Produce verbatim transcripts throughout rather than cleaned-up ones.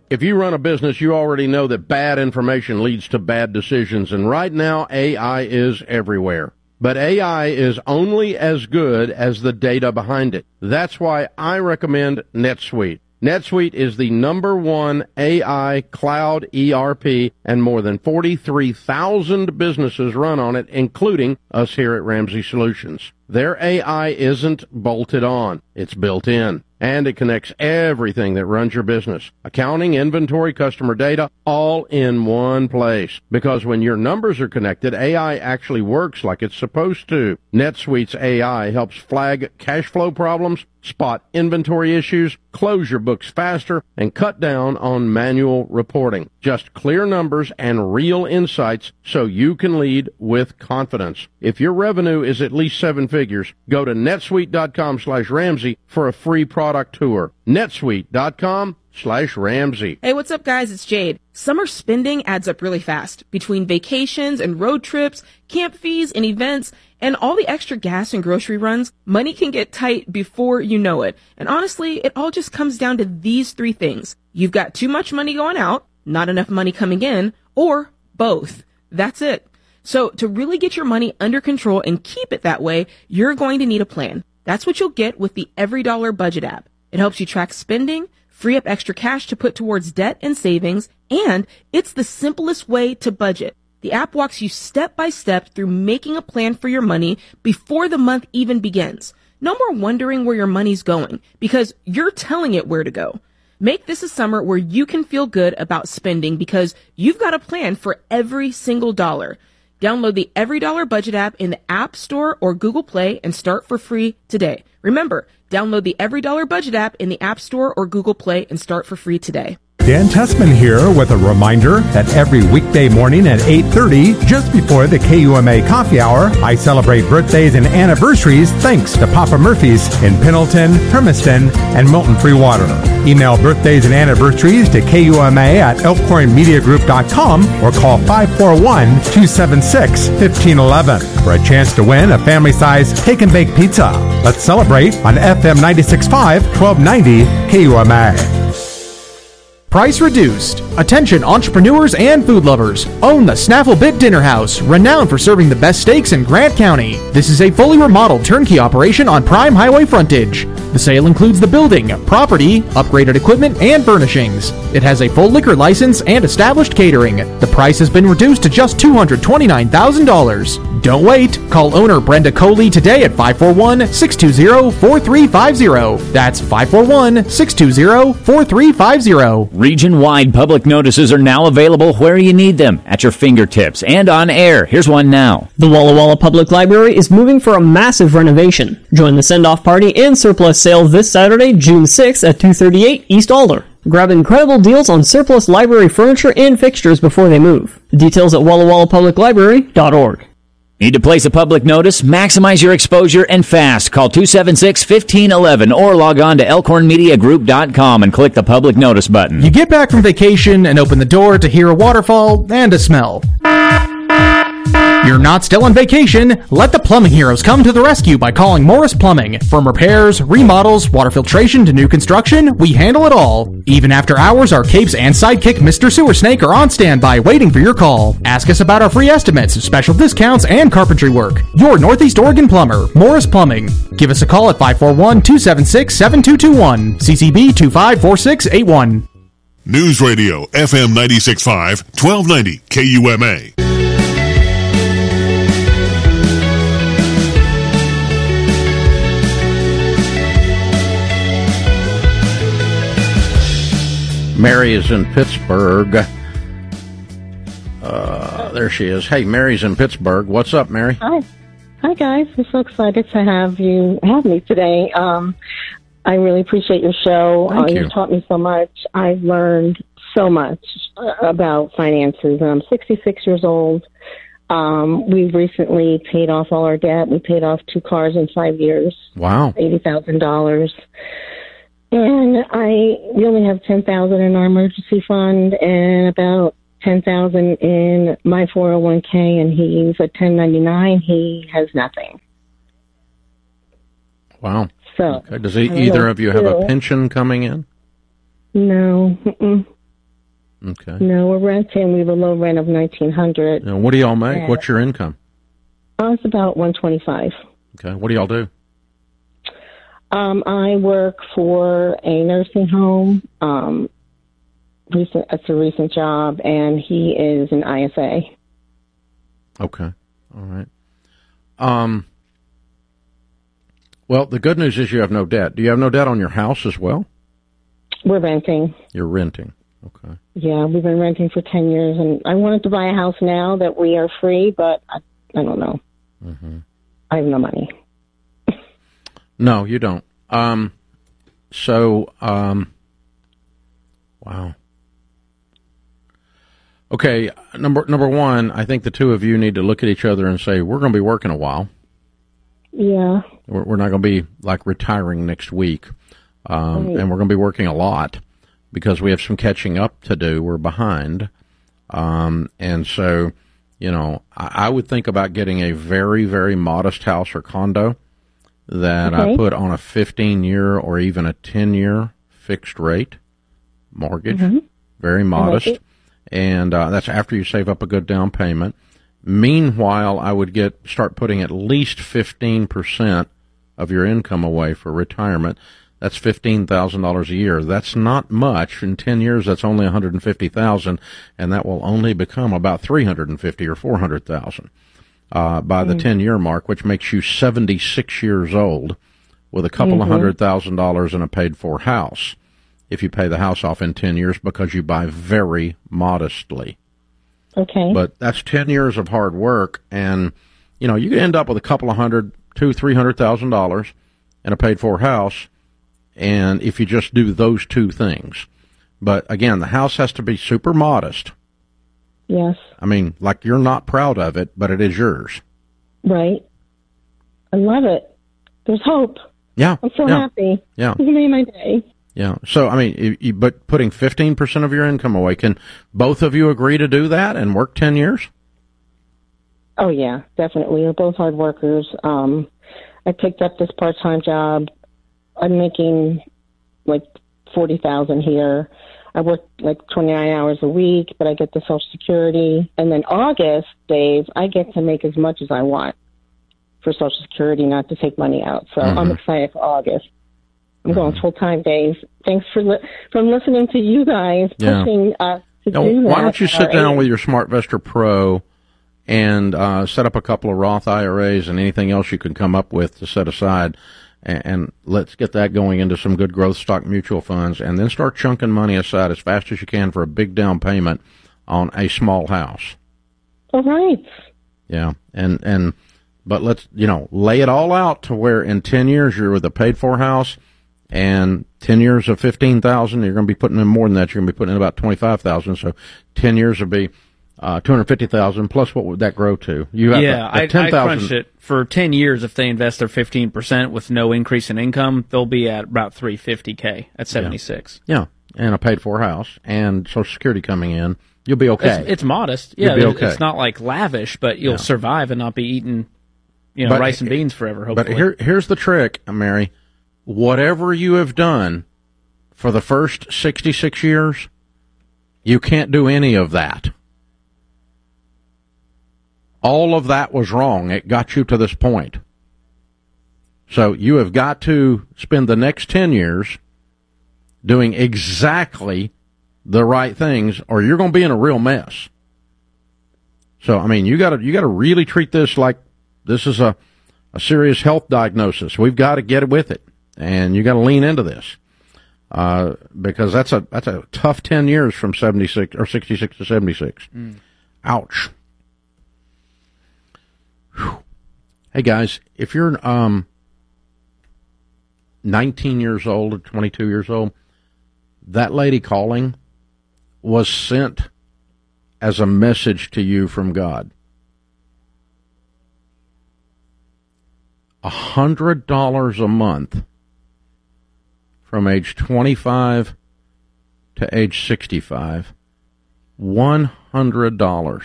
If you run a business, you already know that bad information leads to bad decisions, and right now A I is everywhere. But A I is only as good as the data behind it. That's why I recommend NetSuite. NetSuite is the number one A I cloud E R P, and more than forty-three thousand businesses run on it, including us here at Ramsey Solutions. Their A I isn't bolted on. It's built in. And it connects everything that runs your business. Accounting, inventory, customer data, all in one place. Because when your numbers are connected, A I actually works like it's supposed to. NetSuite's A I helps flag cash flow problems, spot inventory issues, close your books faster, and cut down on manual reporting. Just clear numbers and real insights so you can lead with confidence. If your revenue is at least seven figures, go to netsuite.com slash Ramsey for a free product tour. netsuite.com slash Ramsey. Hey, what's up, guys? It's Jade. Summer spending adds up really fast. Between vacations and road trips, camp fees and events, and all the extra gas and grocery runs, money can get tight before you know it. And honestly, it all just comes down to these three things. You've got too much money going out, not enough money coming in, or both. That's it. So to really get your money under control and keep it that way, you're going to need a plan. That's what you'll get with the Every Dollar Budget app. It helps you track spending, free up extra cash to put towards debt and savings, and it's the simplest way to budget. The app walks you step by step through making a plan for your money before the month even begins. No more wondering where your money's going, because you're telling it where to go. Make this a summer where you can feel good about spending because you've got a plan for every single dollar. Download the Every Dollar Budget app in the App Store or Google Play and start for free today. Remember, download the Every Dollar Budget app in the App Store or Google Play and start for free today. Dan Tessman here with a reminder that every weekday morning at eight thirty, just before the K U M A coffee hour, I celebrate birthdays and anniversaries thanks to Papa Murphy's in Pendleton, Hermiston, and Milton Free Water. Email birthdays and anniversaries to K U M A at elkhorn media group dot com or call five four one, two seven six, one five one one for a chance to win a family-sized take and bake pizza. Let's celebrate on F M ninety-six point five, twelve ninety K U M A. Price reduced. Attention entrepreneurs and food lovers. Own the Snaffle Bit Dinner House, renowned for serving the best steaks in Grant County. This is a fully remodeled turnkey operation on prime highway frontage. The sale includes the building, property, upgraded equipment, and furnishings. It has a full liquor license and established catering. The price has been reduced to just two hundred twenty-nine thousand dollars. Don't wait. Call owner Brenda Coley today at five four one, six two zero, four three five zero. That's five four one, six two zero, four three five zero. Region-wide public notices are now available where you need them, at your fingertips and on air. Here's one now. The Walla Walla Public Library is moving for a massive renovation. Join the send-off party and surplus sale this Saturday, June sixth at two thirty-eight East Alder. Grab incredible deals on surplus library furniture and fixtures before they move. Details at walla walla public library dot org. Need to place a public notice? Maximize your exposure and fast. Call two seven six, one five one one or log on to elkhorn media group dot com and click the public notice button. You get back from vacation and open the door to hear a waterfall and a smell. You're not still on vacation. Let the plumbing heroes come to the rescue by calling Morris Plumbing. From repairs, remodels, water filtration to new construction, we handle it all. Even after hours, our capes and sidekick Mister Sewer Snake are on standby waiting for your call. Ask us about our free estimates, special discounts, and carpentry work. Your Northeast Oregon plumber, Morris Plumbing. Give us a call at five four one, two seven six, seven two two one, C C B two five four six eight one. News Radio, F M ninety-six point five, twelve ninety K U M A. Mary is in Pittsburgh. Uh, there she is. Hey, Mary's in Pittsburgh. What's up, Mary? Hi. Hi, guys. I'm so excited to have you have me today. Um, I really appreciate your show. Thank uh, you. You've taught me so much. I've learned so much uh, about finances. I'm sixty-six years old. Um, we've recently paid off all our debt. We paid off two cars in five years. Wow. eighty thousand dollars. And I we only have ten thousand dollars in our emergency fund and about ten thousand dollars in my four oh one k, and he's a ten ninety-nine. He has nothing. Wow. So okay. Does he, either of you have a pension coming in? No. Mm-mm. Okay. No, we're renting. We have a low rent of nineteen hundred. Now, what do y'all make? And What's your income? oh, it's about one twenty-five. Okay. What do y'all do? Um, I work for a nursing home. Um, recent, it's a recent job, and he is an I S A. Okay. All right. Um. Well, the good news is you have no debt. Do you have no debt on your house as well? We're renting. You're renting. Okay. Yeah, we've been renting for ten years, and I wanted to buy a house now that we are free, but I, I don't know. Mm-hmm. I have no money. No, you don't. Um, so, um, wow. Okay, number number one, I think the two of you need to look at each other and say, we're going to be working a while. Yeah. We're, we're not going to be, like, retiring next week. Um, right. And we're going to be working a lot because we have some catching up to do. We're behind. Um, and so, you know, I, I would think about getting a very, very modest house or condo that okay. I put on a fifteen-year or even a ten-year fixed rate mortgage, mm-hmm. very modest. Like and uh, that's after you save up a good down payment. Meanwhile, I would get start putting at least fifteen percent of your income away for retirement. That's fifteen thousand dollars a year. That's not much. In ten years, that's only one hundred fifty thousand dollars, and that will only become about three hundred fifty thousand dollars or four hundred thousand dollars uh, by the ten-year mark, which makes you seventy-six years old with a couple mm-hmm. of hundred thousand dollars in a paid-for house if you pay the house off in ten years because you buy very modestly. Okay. But that's ten years of hard work, and, you know, you could end up with a couple of hundred, two, three hundred thousand dollars in a paid-for house, and if you just do those two things. But, again, the house has to be super modest. Yes. I mean, like you're not proud of it, but it is yours. Right. I love it. There's hope. Yeah. I'm so yeah. happy. Yeah. You made my day. Yeah. So, I mean, you, you, but putting fifteen percent of your income away, can both of you agree to do that and work ten years? Oh, yeah, definitely. We're both hard workers. Um, I picked up this part-time job. I'm making like forty thousand dollars here. I work like twenty-nine hours a week, but I get the Social Security. And then August, Dave, I get to make as much as I want for Social Security, not to take money out. So mm-hmm. I'm excited for August. I'm mm-hmm. going full-time, Dave. Thanks for li- from listening to you guys, yeah. pushing us to now, do that. Why don't you sit down age. with your SmartVestor Pro and uh, set up a couple of Roth I R As and anything else you can come up with to set aside, and, and let's get that going into some good growth stock mutual funds, and then start chunking money aside as fast as you can for a big down payment on a small house. All right. Yeah, and and but let's, you know, lay it all out to where in ten years you're with a paid-for house, and ten years of fifteen thousand, you're going to be putting in more than that. You're going to be putting in about twenty-five thousand. So ten years would be uh, two hundred fifty thousand. Plus, what would that grow to? You have yeah, a, a I, ten thousand. I crunched it for ten years. If they invest their fifteen percent with no increase in income, they'll be at about three hundred fifty thousand at seventy-six. Yeah. yeah, and a paid-for house and Social Security coming in. You'll be okay. It's, it's modest. Yeah, you'll be okay. It's not like lavish, but you'll yeah. survive and not be eating, you know, but, rice and beans forever. Hopefully. But here, here's the trick, Mary. Whatever you have done for the first sixty-six years, you can't do any of that. All of that was wrong. It got you to this point. So you have got to spend the next ten years doing exactly the right things, or you're going to be in a real mess. So, I mean, you got to you got to really treat this like this is a, a serious health diagnosis. We've got to get with it. And you got to lean into this, uh, because that's a that's a tough ten years from seventy-six or sixty-six to seventy-six. Mm. Ouch. Whew. Hey guys, if you're um nineteen years old or twenty-two years old, that lady calling was sent as a message to you from God. A hundred dollars a month. From age twenty-five to age sixty-five, one hundred dollars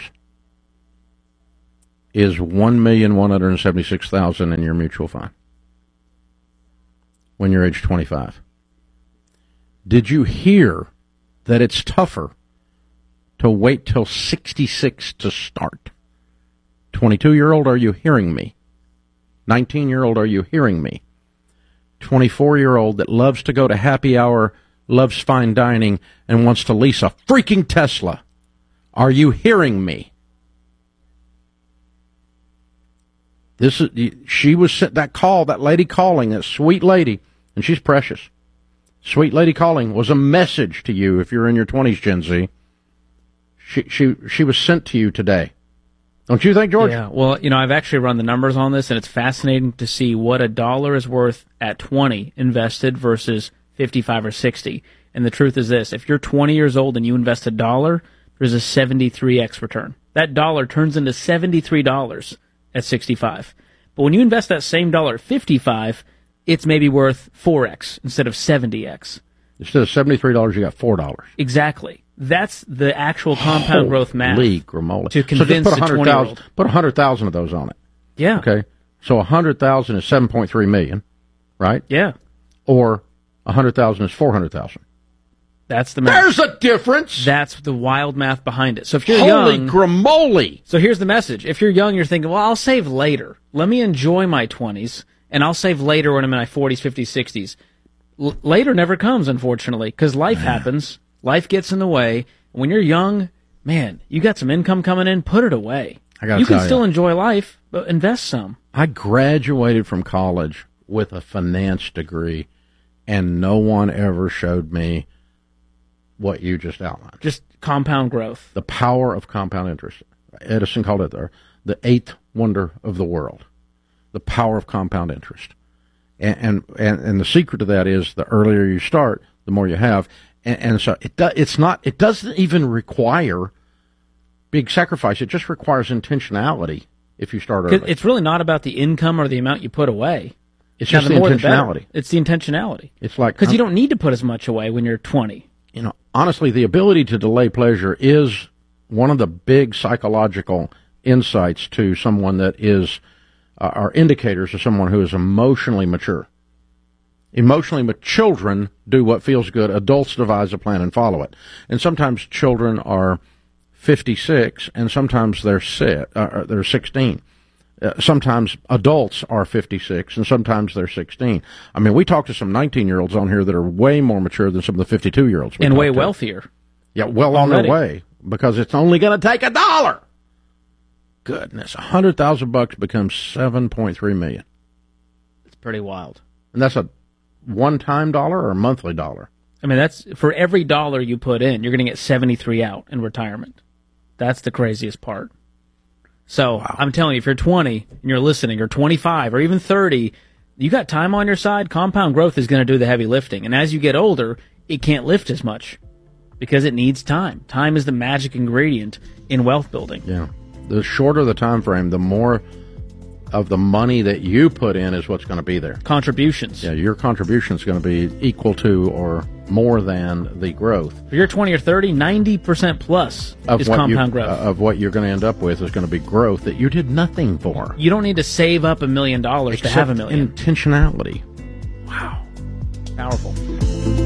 is one million one hundred seventy-six thousand dollars in your mutual fund when you're age twenty-five. Did you hear that it's tougher to wait till sixty-six to start. twenty-two-year-old, are you hearing me? nineteen-year-old, are you hearing me? twenty-four-year-old that loves to go to happy hour, loves fine dining, and wants to lease a freaking Tesla. Are you hearing me? This is, she was sent that call, that lady calling, that sweet lady, and she's precious. Sweet lady calling was a message to you if you're in your twenties, Gen Z. She she she was sent to you today. Don't you think, George? Yeah, well, you know, I've actually run the numbers on this, and it's fascinating to see what a dollar is worth at twenty invested versus fifty-five or sixty. And the truth is this, if you're twenty years old and you invest a dollar, there's a seventy-three x return. That dollar turns into seventy-three dollars at sixty-five. But when you invest that same dollar at fifty-five, it's maybe worth four x instead of seventy x. Instead of seventy-three dollars, you got four dollars. Exactly. That's the actual compound Holy growth math. Gramola. To convince so just put a twenty-year-old. Put one hundred thousand of those on it. Yeah. Okay. So one hundred thousand is seven point three million, right? Yeah. Or one hundred thousand is four hundred thousand. That's the math. There's a difference. That's the wild math behind it. So if you're Holy young, Gramola. So here's the message. If you're young, you're thinking, well, I'll save later. Let me enjoy my twenties, and I'll save later when I'm in my forties, fifties, sixties. L- later never comes, unfortunately, because life happens. Life gets in the way. When you're young, man, you got some income coming in, put it away. I gotta you can tell still you. enjoy life, but invest some. I graduated from college with a finance degree, and no one ever showed me what you just outlined. Just compound growth. The power of compound interest. Edison called it the, the eighth wonder of the world. The power of compound interest. And, and, and, and the secret to that is the earlier you start, the more you have. And, and so it do, it's not. It doesn't even require big sacrifice. It just requires intentionality. If you start early, It's really not about the income or the amount you put away. It's Now, just the more the better. intentionality. It's the intentionality. It's like because you don't need to put as much away when you're twenty. You know, honestly, the ability to delay pleasure is one of the big psychological insights to someone that is, uh, are indicators of someone who is emotionally mature. Emotionally mature children do what feels good. Adults devise a plan and follow it. And sometimes children are fifty-six, and sometimes they're si- uh, they're sixteen. Uh, sometimes adults are fifty-six, and sometimes they're sixteen. I mean, we talk to some nineteen-year-olds on here that are way more mature than some of the fifty-two-year-olds. And way wealthier. Yeah, well on their way, because it's only going to take a dollar. Goodness, one hundred thousand bucks becomes seven point three million. It's pretty wild. And that's a one-time dollar or a monthly dollar? I mean, that's for every dollar you put in, you're going to get seventy-three out in retirement. That's the craziest part. So wow. I'm telling you, if you're twenty and you're listening, or twenty-five, or even thirty, you got time on your side. Compound growth is going to do the heavy lifting. And as you get older, it can't lift as much because it needs time. Time is the magic ingredient in wealth building. Yeah. The shorter the time frame, the more of the money that you put in is what's going to be there. Contributions. Yeah, your contribution is going to be equal to or more than the growth. If you're twenty or thirty, ninety percent plus of is what compound you, growth. Uh, of what you're going to end up with is going to be growth that you did nothing for. You don't need to save up a million dollars to have a million. Intentionality. Wow. Powerful.